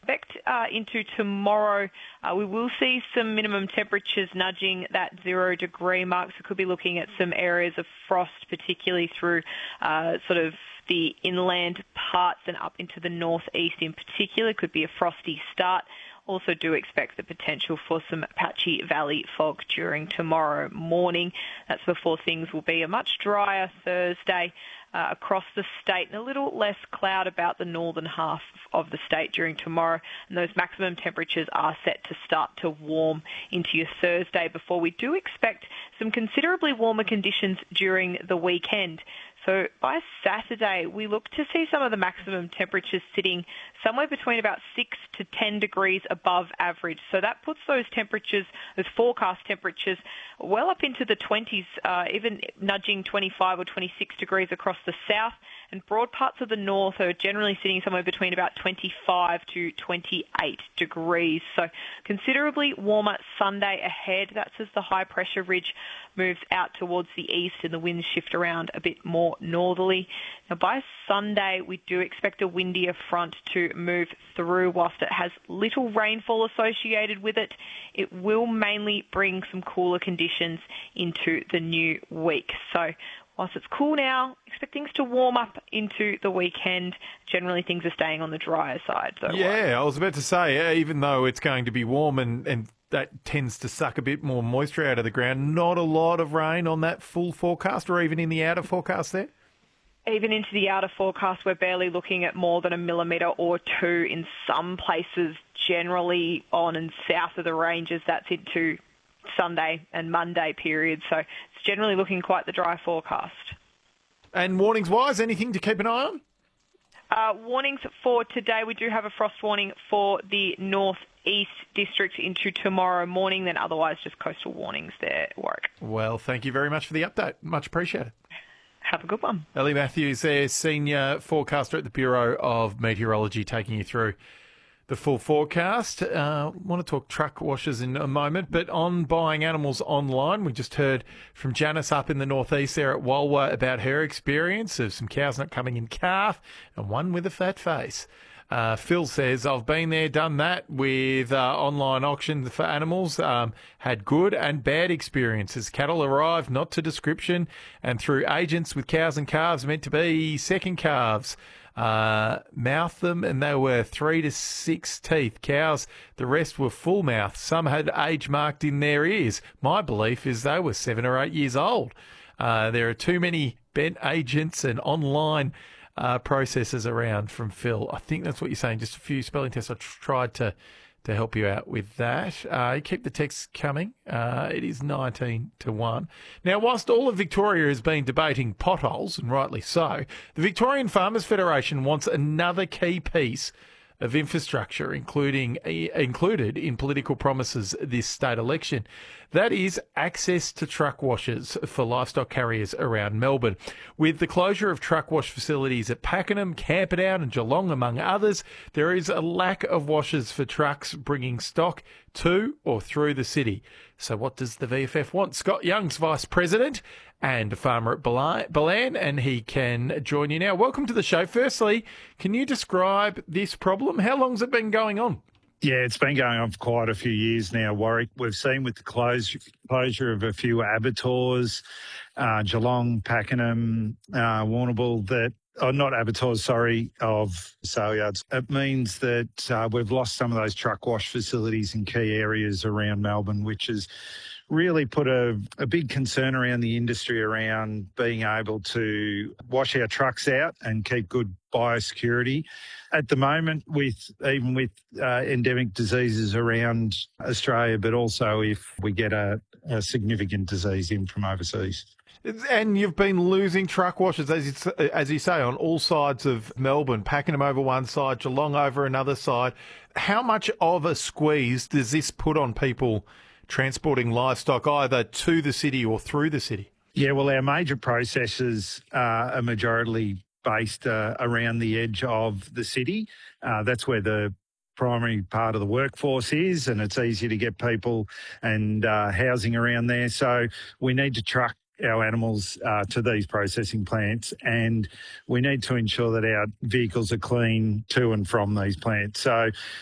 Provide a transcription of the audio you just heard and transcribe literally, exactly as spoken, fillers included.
expect uh, into tomorrow, uh, we will see some minimum temperatures nudging that zero degree mark. So could be looking at some areas of frost, particularly through uh, sort of the inland parts and up into the northeast in particular. Could be a frosty start. Also do expect the potential for some patchy valley fog during tomorrow morning. That's before things will be a much drier Thursday uh, across the state and a little less cloud about the northern half of the state during tomorrow. And those maximum temperatures are set to start to warm into your Thursday before we do expect some considerably warmer conditions during the weekend. So by Saturday, we look to see some of the maximum temperatures sitting somewhere between about six to ten degrees above average. So that puts those temperatures, those forecast temperatures, well up into the twenties, uh, even nudging twenty-five or twenty-six degrees across the south. And broad parts of the north are generally sitting somewhere between about twenty-five to twenty-eight degrees. So considerably warmer Sunday ahead. That's as the high pressure ridge moves out towards the east and the winds shift around a bit more northerly. Now by Sunday, we do expect a windier front to move through. Whilst it has little rainfall associated with it, it will mainly bring some cooler conditions into the new week. So whilst it's cool now, expect things to warm up into the weekend. Generally, things are staying on the drier side. So yeah, I was about to say, even though it's going to be warm and, and that tends to suck a bit more moisture out of the ground, not a lot of rain on that full forecast or even in the outer forecast there? Even into the outer forecast, we're barely looking at more than a millimetre or two in some places, generally on and south of the ranges. That's into Sunday and Monday period. So it's generally looking quite the dry forecast. And warnings-wise, anything to keep an eye on? Uh, warnings for today, we do have a frost warning for the northeast district into tomorrow morning, then otherwise just coastal warnings there, Warwick. Well, thank you very much for the update. Much appreciated. Have a good one. Ellie Matthews there, Senior Forecaster at the Bureau of Meteorology, taking you through the full forecast. Uh, want to talk truck washers in a moment, but on buying animals online, we just heard from Janice up in the northeast there at Walwa about her experience of some cows not coming in calf and one with a fat face. Uh, Phil says, I've been there, done that with uh, online auctions for animals, um, had good and bad experiences. Cattle arrived not to description and through agents with cows and calves meant to be second calves. Uh, mouth them and they were three to six teeth. Cows, the rest were full mouth. Some had age marked in their ears. My belief is they were seven or eight years old. Uh, there are too many bent agents and online uh, processes around from Phil. I think that's what you're saying. Just a few spelling tests. I tried to to help you out with that. Uh, keep the texts coming. Uh, it is nineteen to one. Now, whilst all of Victoria has been debating potholes, and rightly so, the Victorian Farmers Federation wants another key piece of infrastructure, including included in political promises this state election. That is access to truck washers for livestock carriers around Melbourne. With the closure of truck wash facilities at Pakenham, Camperdown and Geelong, among others, there is a lack of washers for trucks bringing stock to or through the city. So what does the V F F want? Scott Young's Vice President and a farmer at Balan, and he can join you now. Welcome to the show. Firstly, can you describe this problem? How long's it been going on? Yeah, it's been going on for quite a few years now, Warwick. We've seen with the close, closure of a few abattoirs, uh, Geelong, Pakenham, uh, Warrnambool, that Oh, not abattoirs, sorry, of sale yards. It means that uh, we've lost some of those truck wash facilities in key areas around Melbourne, which has really put a, a big concern around the industry around being able to wash our trucks out and keep good biosecurity. At the moment, with even with uh, endemic diseases around Australia, but also if we get a, a significant disease in from overseas. And you've been losing truck washers, as you, as you say, on all sides of Melbourne, Pakenham over one side, Geelong over another side. How much of a squeeze does this put on people transporting livestock either to the city or through the city? Yeah, well, our major processes uh, are majorly based uh, around the edge of the city. Uh, that's where the primary part of the workforce is, and it's easy to get people and uh, housing around there. So we need to truck our animals uh, to these processing plants, and we need to ensure that our vehicles are clean to and from these plants. So